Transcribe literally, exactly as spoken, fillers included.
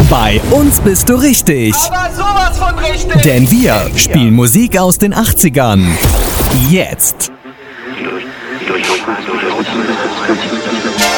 Bei uns bist du richtig. Aber sowas von richtig. Denn wir spielen Musik aus den achtzigern. Jetzt. Durch, durch, durch, durch, durch, durch, durch, durch, durch, durch, durch,